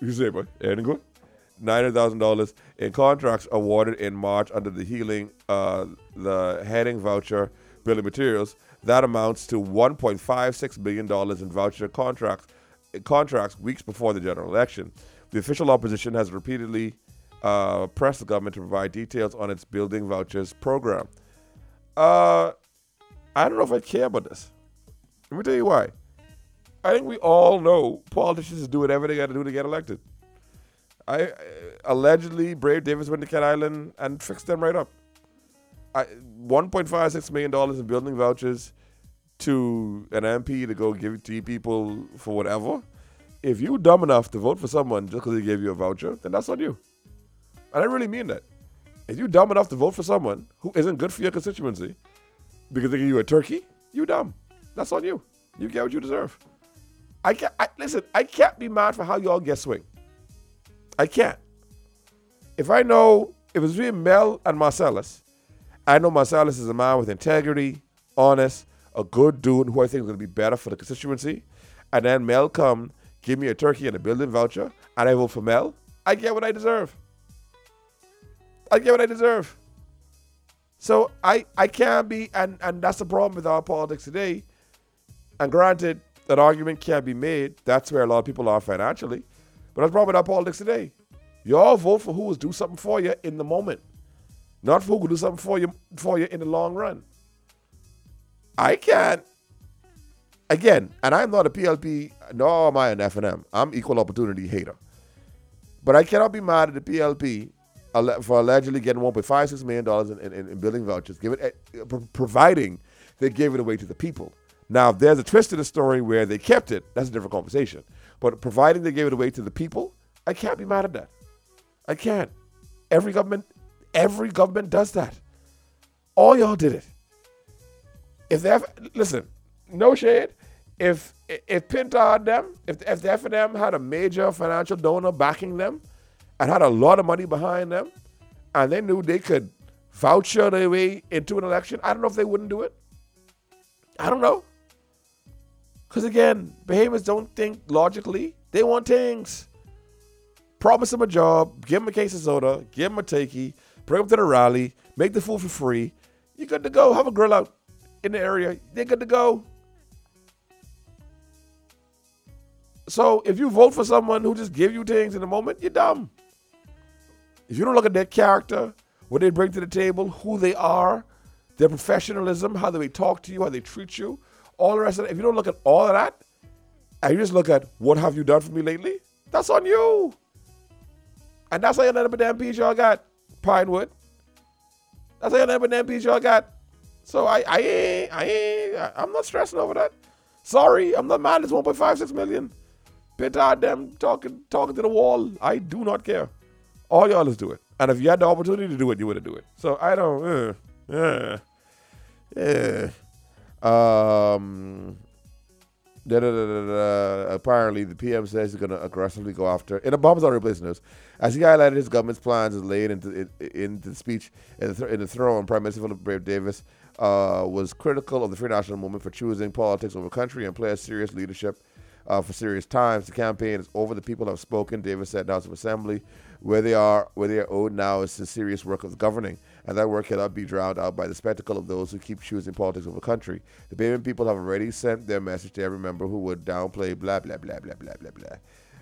You say, boy, anything good? $900,000 in contracts awarded in March under the the heading voucher building materials. That amounts to $1.56 billion in voucher contracts weeks before the general election. The official opposition has repeatedly pressed the government to provide details on its building vouchers program. I don't know if I care about this. Let me tell you why. I think we all know politicians do whatever they got to do to get elected. Allegedly, Brave Davis went to Cat Island and fixed them right up. $1.56 million in building vouchers to an MP to go give it to people for whatever. If you're dumb enough to vote for someone just because they gave you a voucher, then that's on you. And I really mean that. If you're dumb enough to vote for someone who isn't good for your constituency because they give you a turkey, you're dumb. That's on you. You get what you deserve. Listen, I can't be mad for how y'all get swing. I can't. If it's between Mel and Marcellus, I know Marcellus is a man with integrity, honest, a good dude who I think is going to be better for the constituency. And then Mel come, give me a turkey and a building voucher, and I vote for Mel. I get what I deserve. So I can't be, and that's the problem with our politics today. And granted, that argument can't be made. That's where a lot of people are financially. But that's the problem with our politics today. You all vote for who will do something for you in the moment, not for who will do something for you in the long run. I can't. Again, and I'm not a PLP, nor am I an F&M. I'm equal opportunity hater. But I cannot be mad at the PLP for allegedly getting $1.56 million in building vouchers, providing they gave it away to the people. Now, if there's a twist to the story where they kept it, that's a different conversation. But providing they gave it away to the people, I can't be mad at that. I can't. Every government does that. All y'all did it. Listen, no shade. If Pinta had them, if the F&M had a major financial donor backing them and had a lot of money behind them, and they knew they could voucher their way into an election, I don't know if they wouldn't do it. I don't know. Because again, behemoths don't think logically. They want things. Promise them a job, give them a case of soda, give them a takey, bring them to the rally, make the food for free. You're good to go. Have a grill out in the area. They're good to go. So if you vote for someone who just give you things in the moment, you're dumb. If you don't look at their character, what they bring to the table, who they are, their professionalism, how they talk to you, how they treat you, all the rest of it. If you don't look at all of that, and you just look at what have you done for me lately, that's on you. And that's how you end up with the MPs y'all got, Pinewood. That's how you end up with the MPs y'all got. So I'm not stressing over that. Sorry, I'm not mad. It's 1.56 million. Pinta them talking to the wall. I do not care. All y'all is do it. And if you had the opportunity to do it, you would have do it. So I don't. Apparently, the PM says he's going to aggressively go after. In a bombs on replacement news, as he highlighted his government's plans as laid into the speech in the throne, Prime Minister Philip Brave Davis was critical of the Free National Movement for choosing politics over country and playing serious leadership for serious times. The campaign is over. The people have spoken, Davis said in the House of Assembly. Where they are owed now is the serious work of governing, and that work cannot be drowned out by the spectacle of those who keep choosing politics over country. The Bahamian people have already sent their message to every member who would downplay blah, blah, blah, blah, blah, blah, blah.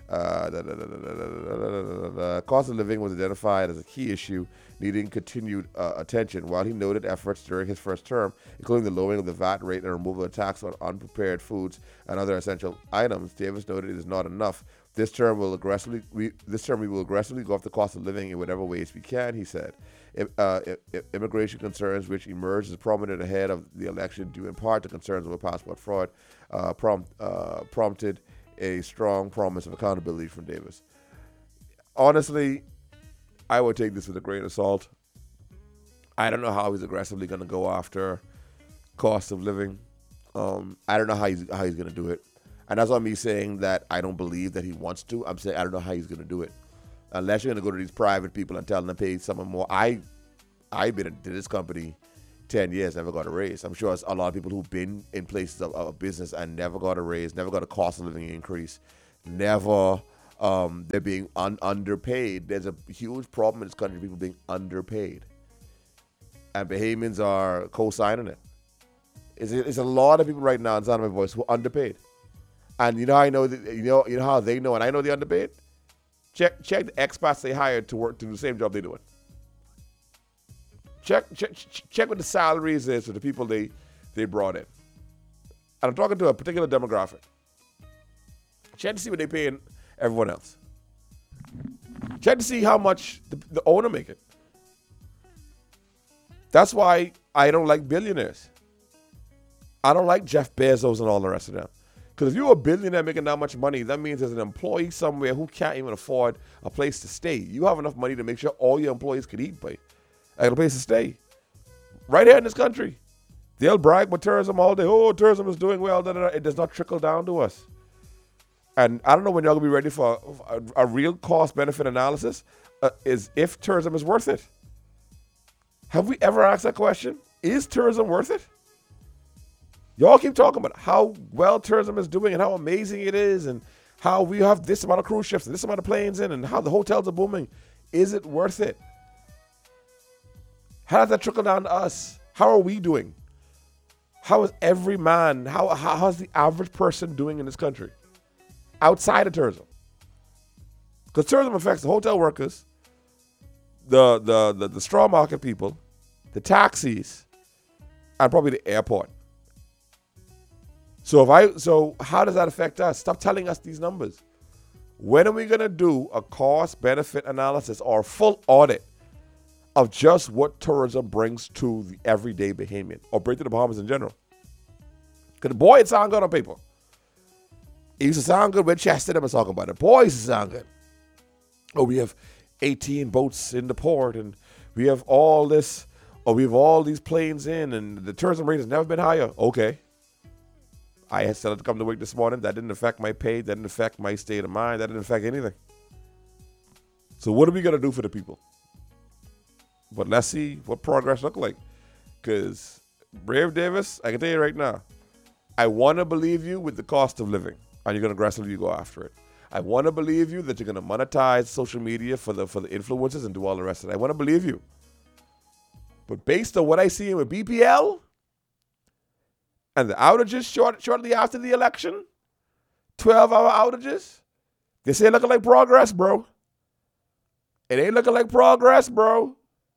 Cost of living was identified as a key issue needing continued attention. While he noted efforts during his first term, including the lowering of the VAT rate and removal of tax on unprepared foods and other essential items, Davis noted it is not enough. This term we will aggressively go after the cost of living in whatever ways we can, he said. Immigration concerns, which emerged as prominent ahead of the election due in part to concerns over passport fraud, prompted a strong promise of accountability from Davis. Honestly, I would take this with a grain of salt. I don't know how he's aggressively going to go after cost of living. I don't know how he's going to do it. And that's not me saying that I don't believe that he wants to. I'm saying I don't know how he's going to do it. Unless you're going to go to these private people and tell them to pay someone more. I've been to this company 10 years, never got a raise. I'm sure a lot of people who've been in places of business and never got a raise, never got a cost of living increase, never They're being underpaid. There's a huge problem in this country, people being underpaid. And Bahamians are co-signing it. It's a lot of people right now in Sound of My Voice who are underpaid. And you know how I know that, you know how they know and I know they're underpaid? Check the expats they hired to work to do the same job they're doing. Check what the salaries is for the people they brought in. And I'm talking to a particular demographic. Check to see what they're paying everyone else. Check to see how much the owner make it. That's why I don't like billionaires. I don't like Jeff Bezos and all the rest of them. Because if you're a billionaire making that much money, that means there's an employee somewhere who can't even afford a place to stay. You have enough money to make sure all your employees can eat, but I got a place to stay. Right here in this country. They'll brag about tourism all day. Oh, tourism is doing well. Da, da, da. It does not trickle down to us. And I don't know when y'all going to be ready for a real cost-benefit analysis is if tourism is worth it. Have we ever asked that question? Is tourism worth it? Y'all keep talking about how well tourism is doing and how amazing it is and how we have this amount of cruise ships and this amount of planes in and how the hotels are booming. Is it worth it? How does that trickle down to us? How are we doing? How is every man, how's the average person doing in this country outside of tourism? Because tourism affects the hotel workers, the straw market people, the taxis, and probably the airport. So how does that affect us? Stop telling us these numbers. When are we going to do a cost-benefit analysis or a full audit of just what tourism brings to the everyday Bahamian or bring to the Bahamas in general? Because boy, it sounds good on paper. It used to sound good when Chester was talking about it. Boy, it used to sound good. Oh, we have 18 boats in the port and we have all this, or we have all these planes in and the tourism rate has never been higher. Okay. I had still to come to work this morning. That didn't affect my pay. That didn't affect my state of mind. That didn't affect anything. So what are we going to do for the people? But let's see what progress look like. Because Brave Davis, I can tell you right now, I want to believe you with the cost of living. And you're going to aggressively go after it. I want to believe you that you're going to monetize social media for the influencers and do all the rest of it. I want to believe you. But based on what I see with BPL, and the outages shortly after the election, 12-hour outages, this ain't looking like progress, bro. It ain't looking like progress, bro.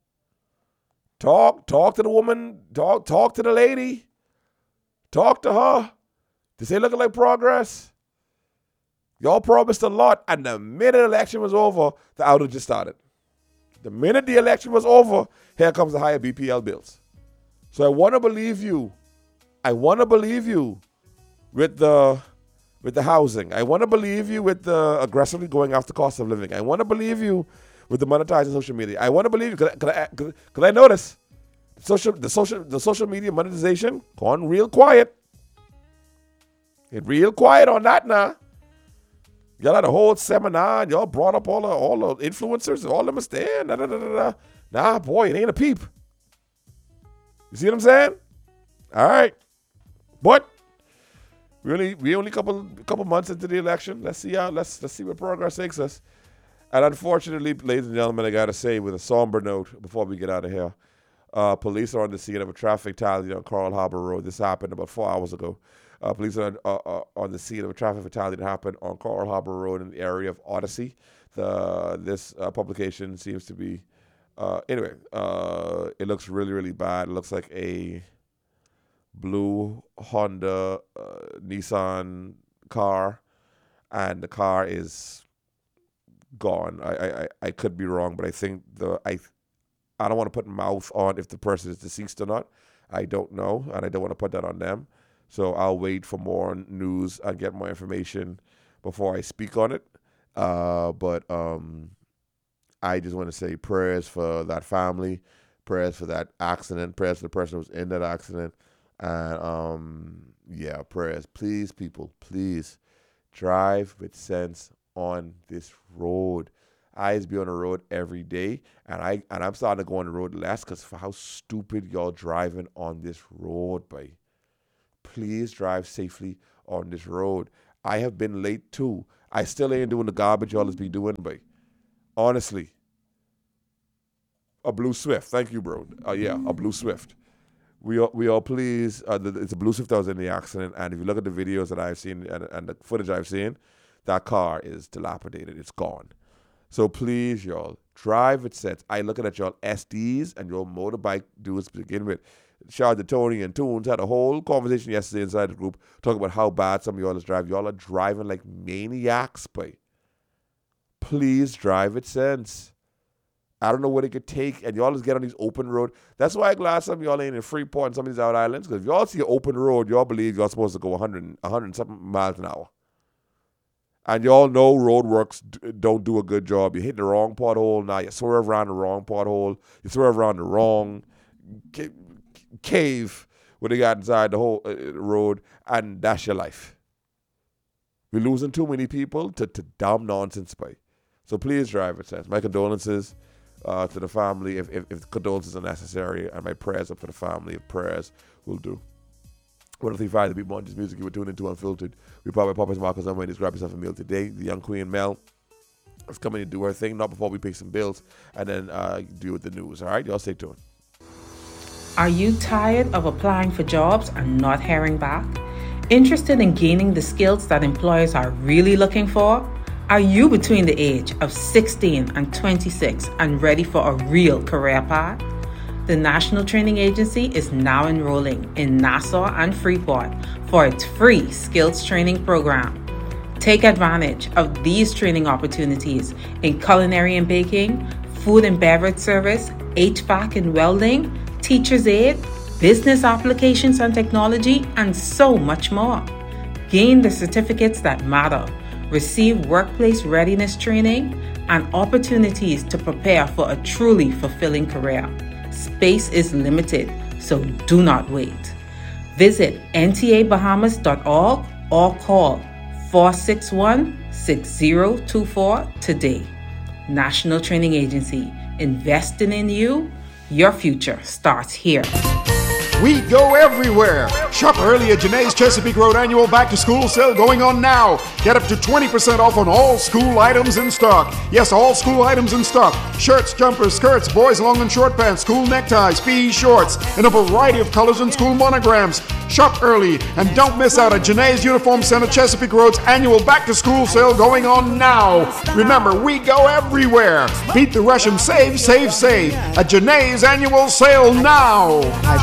Talk to the woman, talk to the lady. Talk to her. This ain't looking like progress. Y'all promised a lot, and the minute the election was over, the outages started. The minute the election was over, here comes the higher BPL bills. So I want to believe you. I want to believe you with the housing. I want to believe you with the aggressively going after cost of living. I want to believe you with the monetizing social media. I want to believe you because I notice the social media monetization gone real quiet. Get real quiet on that now. Y'all had a whole seminar and y'all brought up all the influencers, all of them are staying. Nah, boy, it ain't a peep. You see what I'm saying? All right. But we only couple months into the election. Let's see where progress takes us. And unfortunately, ladies and gentlemen, I gotta say with a somber note before we get out of here, police are on the scene of a traffic fatality on Coral Harbor Road. This happened about 4 hours ago. Police are on the scene of a traffic fatality that happened on Coral Harbor Road in the area of Odyssey. This publication seems to be anyway. It looks really, really bad. It looks like a blue Honda Nissan car, and the car is gone. I could be wrong, but I think I don't want to put mouth on if the person is deceased or not. I don't know, and I don't want to put that on them. So I'll wait for more news and get more information before I speak on it. But I just want to say prayers for that family, prayers for that accident, prayers for the person who was in that accident. And yeah, prayers. Please, people, please drive with sense on this road. I used to be on the road every day, and I'm starting to go on the road less because for how stupid y'all driving on this road, boy. Please drive safely on this road. I have been late too. I still ain't doing the garbage y'all has been doing, but honestly. A blue Swift. Thank you, bro. Yeah, a blue Swift. We all please. It's a blue Swift that was in the accident, and if you look at the videos that I've seen and the footage I've seen, that car is dilapidated. It's gone. So please, y'all, drive with sense. I looking at y'all SDs and your motorbike dudes to begin with. Shout out to Tony and Toons. Had a whole conversation yesterday inside the group talking about how bad some of y'all is driving. Y'all are driving like maniacs, boy. Please drive with sense. I don't know what it could take, and y'all just get on these open road. That's why I'm glad some of y'all ain't in Freeport and some of these out islands, because if y'all see an open road, y'all believe y'all supposed to go 100 something miles an hour. And y'all know roadworks don't do a good job. You hit the wrong pothole, now you swerve around the wrong pothole, you swerve around the wrong cave where they got inside the whole road, and that's your life. We're losing too many people to dumb nonsense, boy. So please drive with sense. My condolences to the family if condolences are necessary, and my prayers up for the family if prayers will do. 103.5 The Beat Mondays Music. You were tuned into Unfiltered. We probably Papa's Marcus and Wendy's. Grab yourself a meal today. The young Queen Mel is coming to do her thing, not before we pay some bills, and then deal with the news. All right, y'all stay tuned. Are you tired of applying for jobs and not hearing back? Interested in gaining the skills that employers are really looking for? Are you between the age of 16 and 26 and ready for a real career path? The National Training Agency is now enrolling in Nassau and Freeport for its free skills training program. Take advantage of these training opportunities in culinary and baking, food and beverage service, HVAC and welding, teacher's aid, business applications and technology, and so much more. Gain the certificates that matter. Receive workplace readiness training and opportunities to prepare for a truly fulfilling career. Space is limited, so do not wait. Visit ntabahamas.org or call 461-6024 today. National Training Agency, investing in you. Your future starts here. We go everywhere. Shop early at Janae's Chesapeake Road annual back to school sale going on now. Get up to 20% off on all school items in stock. Yes, all school items in stock. Shirts, jumpers, skirts, boys long and short pants, school neckties, PE shorts, and a variety of colors and school monograms. Shop early and don't miss out at Janae's Uniform Center Chesapeake Road's annual back to school sale going on now. Remember, we go everywhere. Beat the rush and save, save, save at Janae's annual sale now.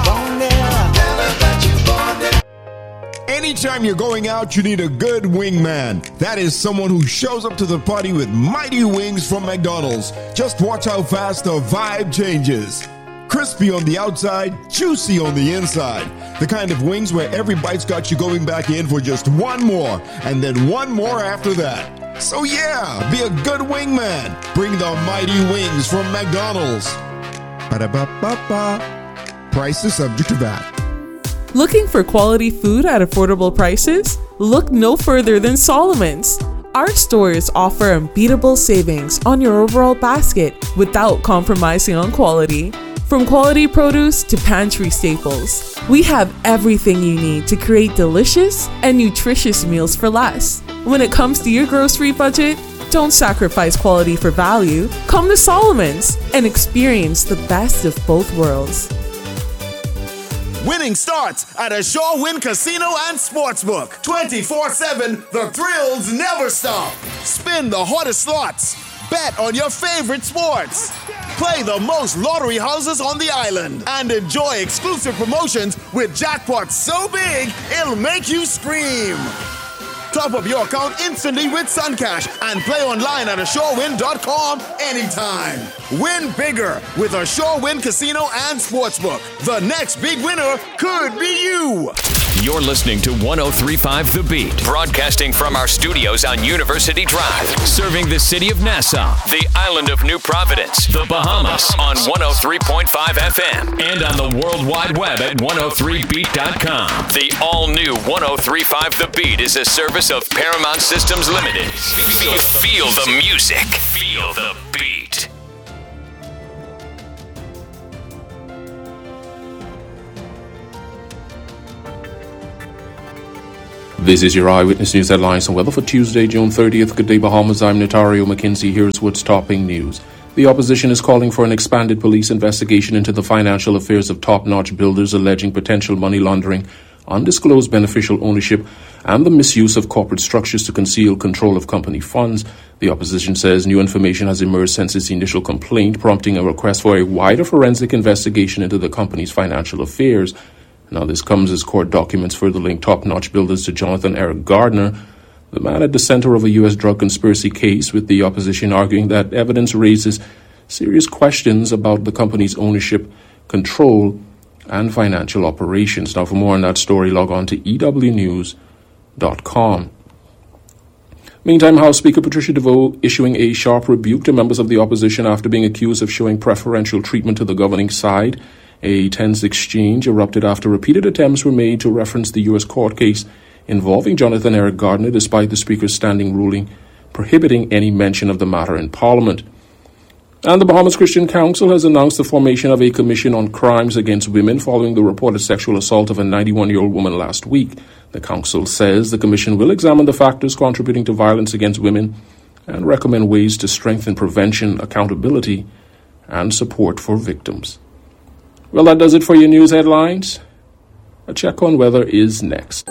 Anytime you're going out, you need a good wingman. That is someone who shows up to the party with mighty wings from McDonald's. Just watch how fast the vibe changes. Crispy on the outside, juicy on the inside. The kind of wings where every bite's got you going back in for just one more, and then one more after that. So yeah, be a good wingman. Bring the mighty wings from McDonald's. Ba-da-ba-ba-ba. Price is subject to VAT. Looking for quality food at affordable prices? Look no further than Solomon's. Our stores offer unbeatable savings on your overall basket without compromising on quality. From quality produce to pantry staples, we have everything you need to create delicious and nutritious meals for less. When it comes to your grocery budget, don't sacrifice quality for value. Come to Solomon's and experience the best of both worlds. Winning starts at Ashore Casino and Sportsbook. 24/7, the thrills never stop. Spin the hottest slots. Bet on your favorite sports. Play the most lottery houses on the island. And enjoy exclusive promotions with jackpots so big, it'll make you scream. Top up your account instantly with Suncash and play online at AshoreWin.com anytime. Win bigger with AshoreWin Casino and Sportsbook. The next big winner could be you. You're listening to 103.5 The Beat, broadcasting from our studios on University Drive, serving the city of Nassau, the island of New Providence, the Bahamas, on 103.5 FM, and on the World Wide Web at 103beat.com. The all-new 103.5 The Beat is a service of Paramount Systems Limited. Feel the music. Feel the beat. This is your Eyewitness News headlines and weather for Tuesday, June 30th. Good day, Bahamas. I'm Notario McKinsey. Here's what's topping news. The opposition is calling for an expanded police investigation into the financial affairs of top-notch builders alleging potential money laundering, undisclosed beneficial ownership, and the misuse of corporate structures to conceal control of company funds. The opposition says new information has emerged since its initial complaint, prompting a request for a wider forensic investigation into the company's financial affairs. Now, this comes as court documents further link top-notch builders to Jonathan Eric Gardner, the man at the center of a U.S. drug conspiracy case, with the opposition arguing that evidence raises serious questions about the company's ownership, control, and financial operations. Now, for more on that story, log on to ewnews.com. Meantime, House Speaker Patricia DeVoe issuing a sharp rebuke to members of the opposition after being accused of showing preferential treatment to the governing side. A tense exchange erupted after repeated attempts were made to reference the U.S. court case involving Jonathan Eric Gardner, despite the Speaker's standing ruling prohibiting any mention of the matter in Parliament. And the Bahamas Christian Council has announced the formation of a commission on crimes against women following the reported sexual assault of a 91-year-old woman last week. The council says the commission will examine the factors contributing to violence against women and recommend ways to strengthen prevention, accountability, and support for victims. Well, that does it for your news headlines. A check on weather is next.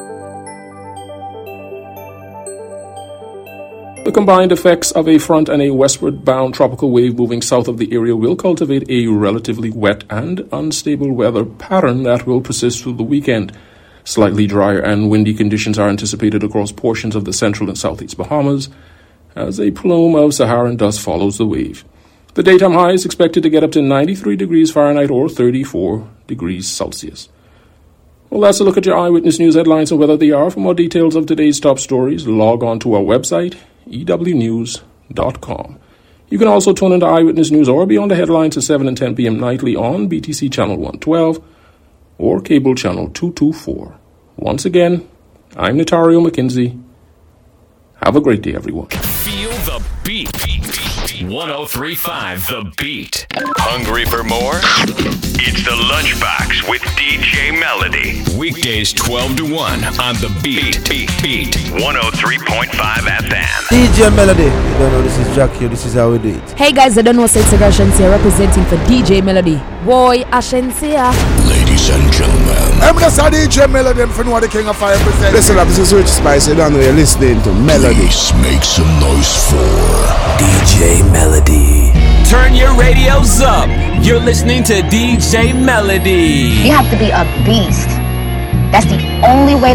The combined effects of a front and a westward-bound tropical wave moving south of the area will cultivate a relatively wet and unstable weather pattern that will persist through the weekend. Slightly drier and windy conditions are anticipated across portions of the central and southeast Bahamas as a plume of Saharan dust follows the wave. The daytime high is expected to get up to 93 degrees Fahrenheit or 34 degrees Celsius. Well, that's a look at your Eyewitness News headlines and weather they are. For more details of today's top stories, log on to our website, ewnews.com. You can also tune into Eyewitness News or be on the headlines at 7 and 10 p.m. nightly on BTC Channel 112 or Cable Channel 224. Once again, I'm Notario McKinsey. Have a great day, everyone. Feel the beat. 103.5 The Beat. Hungry for more? It's the Lunchbox with DJ Melody. Weekdays 12 to 1 on The Beat. 103.5 FM. DJ Melody. You don't know this is Jackie. This is how we do it. Hey guys, I don't know Sensei Ashensia representing for DJ Melody. Boy, Ashensia. Ladies and gentlemen, I'm just a DJ Melody for the King of Fire present. Listen up, this is Rich Spice. You don't know you're listening to Melody. please make some noise for DJ Melody. Turn your radios up. You're listening to DJ Melody. You have to be a beast. That's the only way